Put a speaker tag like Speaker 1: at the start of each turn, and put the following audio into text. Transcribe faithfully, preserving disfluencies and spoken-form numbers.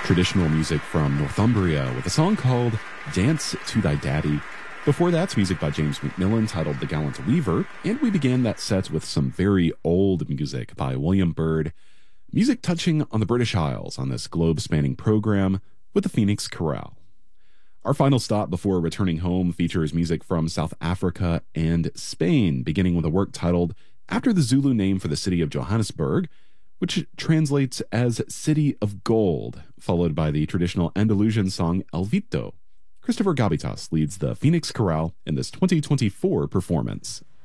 Speaker 1: traditional music from Northumbria with a song called Dance to Thy Daddy. Before that's music by James McMillan titled The Gallant Weaver, and we began that set with some very old music by William Byrd, music touching on the British Isles on this globe-spanning program with the Phoenix Chorale. Our final stop before returning home features music from South Africa and Spain, beginning with a work titled after the Zulu name for the city of Johannesburg, which translates as City of Gold, followed by the traditional Andalusian song El Vito. Christopher Gabitas leads the Phoenix Chorale in this twenty twenty-four performance.